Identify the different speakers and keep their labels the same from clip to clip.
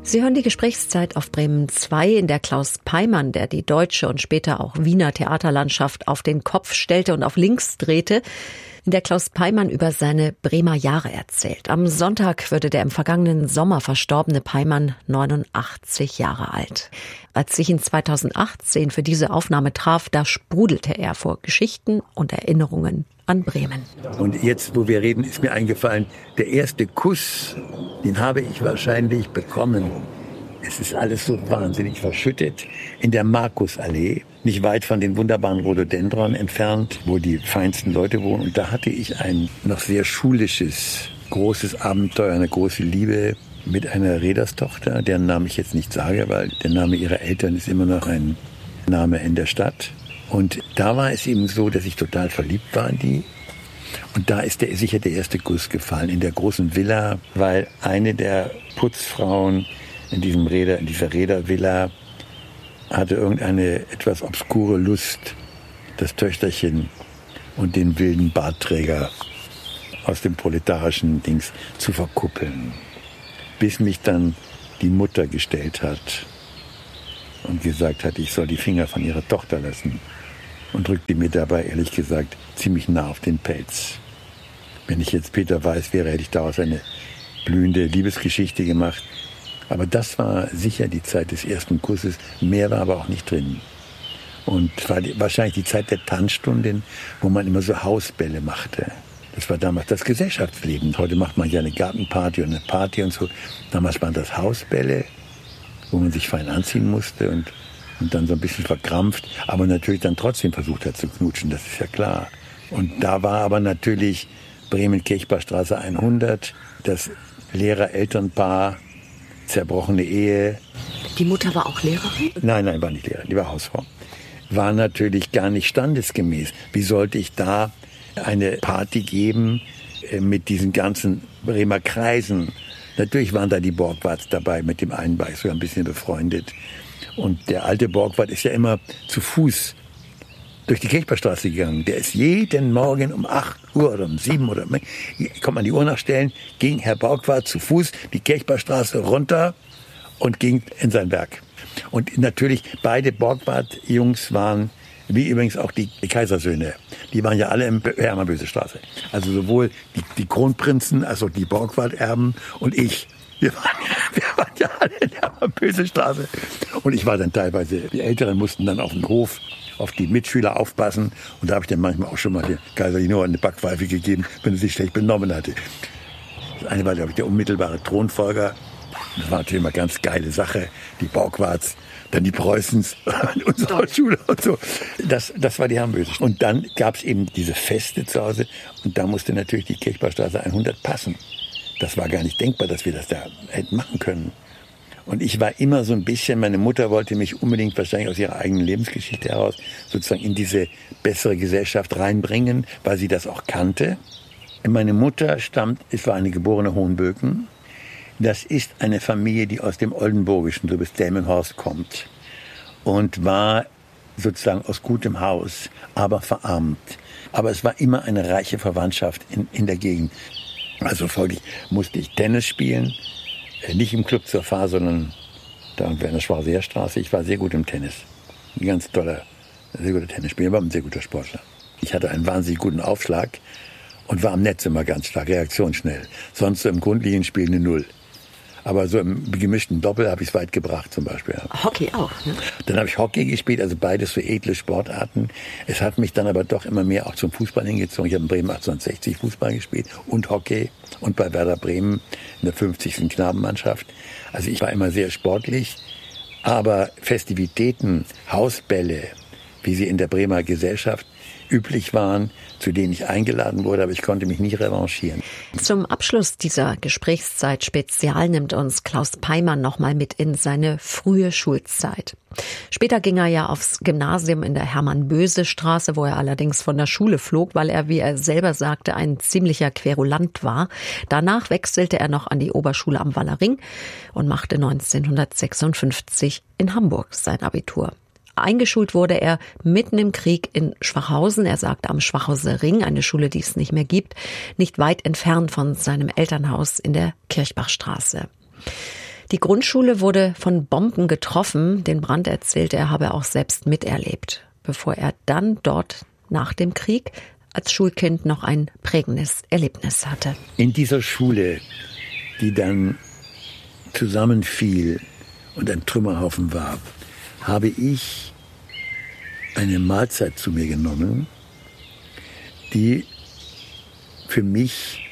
Speaker 1: Sie hören die Gesprächszeit auf Bremen 2, in der Klaus Peimann, der die deutsche und später auch Wiener Theaterlandschaft auf den Kopf stellte und auf links drehte, in der Klaus Peimann über seine Bremer Jahre erzählt. Am Sonntag würde der im vergangenen Sommer verstorbene Peimann 89 Jahre alt. Als ich ihn 2018 für diese Aufnahme traf, da sprudelte er vor Geschichten und Erinnerungen an Bremen.
Speaker 2: Und jetzt, wo wir reden, ist mir eingefallen, der erste Kuss, den habe ich wahrscheinlich bekommen. Es ist alles so wahnsinnig verschüttet. In der Markusallee, nicht weit von den wunderbaren Rhododendron entfernt, wo die feinsten Leute wohnen. Und da hatte ich ein noch sehr schulisches, großes Abenteuer, eine große Liebe mit einer Reederstochter, deren Namen ich jetzt nicht sage, weil der Name ihrer Eltern ist immer noch ein Name in der Stadt. Und da war es eben so, dass ich total verliebt war in die. Und da ist sicher der erste Kuss gefallen, in der großen Villa, weil eine der Putzfrauen in dieser Reedervilla hatte irgendeine etwas obskure Lust, das Töchterchen und den wilden Bartträger aus dem proletarischen Dings zu verkuppeln. Bis mich dann die Mutter gestellt hat und gesagt hat, ich soll die Finger von ihrer Tochter lassen. Und drückte mir dabei, ehrlich gesagt, ziemlich nah auf den Pelz. Wenn ich jetzt Peter Weiß wäre, hätte ich daraus eine blühende Liebesgeschichte gemacht. Aber das war sicher die Zeit des ersten Kusses. Mehr war aber auch nicht drin. Und war wahrscheinlich die Zeit der Tanzstunden, wo man immer so Hausbälle machte. Das war damals das Gesellschaftsleben. Heute macht man ja eine Gartenparty und eine Party und so. Damals waren das Hausbälle, wo man sich fein anziehen musste und dann so ein bisschen verkrampft, aber natürlich dann trotzdem versucht hat zu knutschen, das ist ja klar. Und da war aber natürlich Bremen-Kirchbachstraße 100, das Lehrer-Elternpaar, zerbrochene Ehe.
Speaker 1: Die Mutter war auch Lehrerin?
Speaker 2: Nein, war nicht Lehrerin, die war Hausfrau. War natürlich gar nicht standesgemäß. Wie sollte ich da eine Party geben mit diesen ganzen Bremer Kreisen? Natürlich waren da die Borgwarts dabei, mit dem einen war ich sogar ein bisschen befreundet. Und der alte Borgward ist ja immer zu Fuß durch die Kirchbachstraße gegangen. Der ist jeden Morgen um 8 Uhr oder um 7 Uhr, kommt man die Uhr nachstellen, ging Herr Borgward zu Fuß die Kirchbachstraße runter und ging in sein Werk. Und natürlich, beide Borgward-Jungs waren, wie übrigens auch die Kaisersöhne, die waren ja alle im Hermann-Böse-Straße. Also sowohl die Kronprinzen als auch die Borgward-Erben und ich. Wir waren ja alle in der böse Straße. Und ich war dann teilweise, die Älteren mussten dann auf den Hof, auf die Mitschüler aufpassen. Und da habe ich dann manchmal auch schon mal der Kaiser Noah eine Backpfeife gegeben, wenn er sich schlecht benommen hatte. Das eine war, glaube ich, der unmittelbare Thronfolger. Das war natürlich immer eine ganz geile Sache. Die Borgwarts, dann die Preußens, unsere Schule und so. Das war die Herrenböse. Und dann gab es eben diese Feste zu Hause. Und da musste natürlich die Kirchbachstraße 100 passen. Das war gar nicht denkbar, dass wir das da hätten machen können. Und ich war immer so ein bisschen, meine Mutter wollte mich unbedingt wahrscheinlich aus ihrer eigenen Lebensgeschichte heraus sozusagen in diese bessere Gesellschaft reinbringen, weil sie das auch kannte. Meine Mutter war eine geborene Hohenböken. Das ist eine Familie, die aus dem Oldenburgischen, so bis Delmenhorst kommt. Und war sozusagen aus gutem Haus, aber verarmt. Aber es war immer eine reiche Verwandtschaft in der Gegend. Also folglich musste ich Tennis spielen, nicht im Club zur Fahr, sondern da in der Schwarzeerstraße. Ich war sehr gut im Tennis. Ein ganz toller, sehr guter Tennisspieler, war ein sehr guter Sportler. Ich hatte einen wahnsinnig guten Aufschlag und war am Netz immer ganz stark, reaktionsschnell. Sonst so im Grundlinienspiel eine 0. Aber so im gemischten Doppel habe ich es weit gebracht zum Beispiel.
Speaker 1: Hockey auch, ne?
Speaker 2: Dann habe ich Hockey gespielt, also beides so edle Sportarten. Es hat mich dann aber doch immer mehr auch zum Fußball hingezogen. Ich habe in Bremen 1860 Fußball gespielt und Hockey und bei Werder Bremen in der 50. Knabenmannschaft. Also ich war immer sehr sportlich, aber Festivitäten, Hausbälle, wie sie in der Bremer Gesellschaft üblich waren, zu denen ich eingeladen wurde, aber ich konnte mich nie revanchieren.
Speaker 1: Zum Abschluss dieser Gesprächszeit Spezial nimmt uns Klaus Peimann nochmal mit in seine frühe Schulzeit. Später ging er ja aufs Gymnasium in der Hermann-Böse-Straße, wo er allerdings von der Schule flog, weil er, wie er selber sagte, ein ziemlicher Querulant war. Danach wechselte er noch an die Oberschule am Wallerring und machte 1956 in Hamburg sein Abitur. Eingeschult wurde er mitten im Krieg in Schwachhausen. Er sagte am Schwachhauser Ring, eine Schule, die es nicht mehr gibt, nicht weit entfernt von seinem Elternhaus in der Kirchbachstraße. Die Grundschule wurde von Bomben getroffen. Den Brand, erzählte er, habe er auch selbst miterlebt, bevor er dann dort nach dem Krieg als Schulkind noch ein prägendes Erlebnis hatte.
Speaker 2: In dieser Schule, die dann zusammenfiel und ein Trümmerhaufen war, habe ich eine Mahlzeit zu mir genommen, die für mich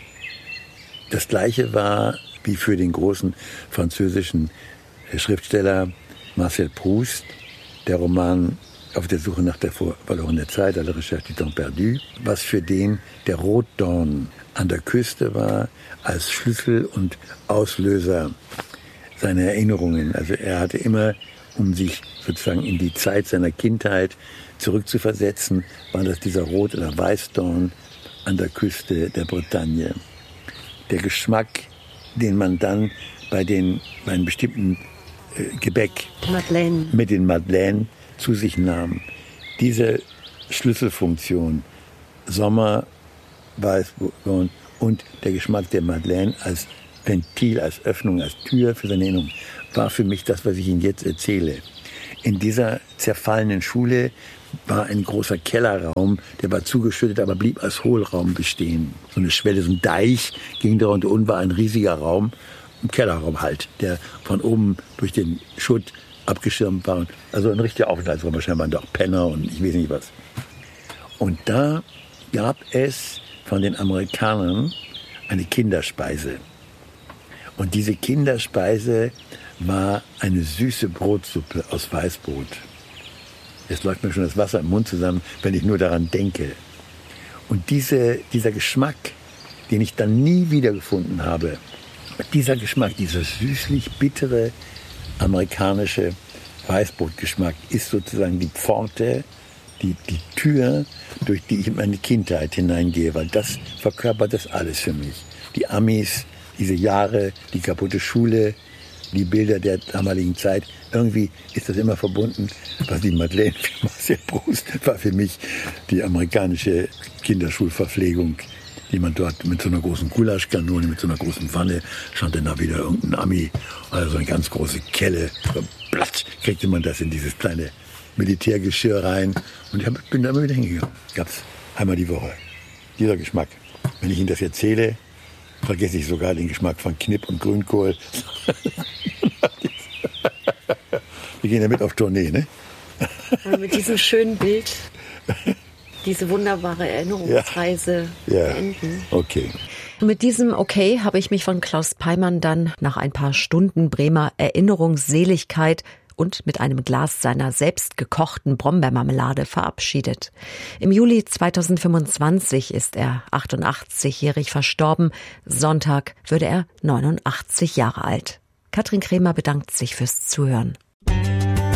Speaker 2: das Gleiche war wie für den großen französischen Schriftsteller Marcel Proust, der Roman Auf der Suche nach der verlorenen Zeit, à la recherche du temps perdu, was für den der Rotdorn an der Küste war, als Schlüssel und Auslöser seiner Erinnerungen. Also er hatte immer, um sich sozusagen in die Zeit seiner Kindheit zurückzuversetzen, war das dieser Rot- oder Weißdorn an der Küste der Bretagne. Der Geschmack, den man dann bei einem bestimmten Gebäck
Speaker 1: Madeleine.
Speaker 2: Mit den Madeleine zu sich nahm. Diese Schlüsselfunktion, Sommer, Weißdorn und der Geschmack der Madeleine als Ventil, als Öffnung, als Tür für seine Erinnerung, war für mich das, was ich Ihnen jetzt erzähle. In dieser zerfallenen Schule war ein großer Kellerraum, der war zugeschüttet, aber blieb als Hohlraum bestehen. So eine Schwelle, so ein Deich ging da und unten war ein riesiger Raum, ein Kellerraum halt, der von oben durch den Schutt abgeschirmt war. Also ein richtiger Aufenthaltsraum, wahrscheinlich waren da auch Penner und ich weiß nicht was. Und da gab es von den Amerikanern eine Kinderspeise. Und diese Kinderspeise war eine süße Brotsuppe aus Weißbrot. Jetzt läuft mir schon das Wasser im Mund zusammen, wenn ich nur daran denke. Und dieser Geschmack, den ich dann nie wiedergefunden habe, dieser Geschmack, dieser süßlich-bittere amerikanische Weißbrotgeschmack ist sozusagen die Pforte, die Tür, durch die ich in meine Kindheit hineingehe, weil das verkörpert das alles für mich. Die Amis, diese Jahre, die kaputte Schule, die Bilder der damaligen Zeit. Irgendwie ist das immer verbunden. Was die Madeleine für Marcel Proust war für mich die amerikanische Kinderschulverpflegung, die man dort mit so einer großen Gulaschkanone, mit so einer großen Wanne, stand dann da wieder irgendein Ami, also so eine ganz große Kelle. Platsch, kriegte man das in dieses kleine Militärgeschirr rein. Und ich bin da immer wieder hingegangen. Gab's einmal die Woche. Dieser Geschmack. Wenn ich Ihnen das erzähle, vergesse ich sogar den Geschmack von Knipp und Grünkohl. Wir gehen ja mit auf Tournee, ne?
Speaker 1: Und mit diesem schönen Bild diese wunderbare Erinnerungsreise beenden.
Speaker 2: Okay.
Speaker 1: Mit diesem Okay habe ich mich von Klaus Peimann dann nach ein paar Stunden Bremer Erinnerungsseligkeit und mit einem Glas seiner selbst gekochten Brombeermarmelade verabschiedet. Im Juli 2025 ist er 88-jährig verstorben. Sonntag würde er 89 Jahre alt. Katrin Kremer bedankt sich fürs Zuhören.